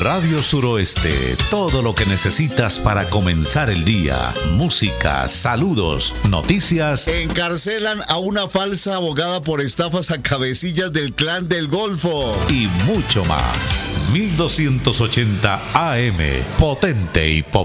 Radio Suroeste, todo lo que necesitas para comenzar el día. Música, saludos, noticias. Encarcelan a una falsa abogada por estafas a cabecillas del Clan del Golfo. Y mucho más. 1280 AM, potente y popular.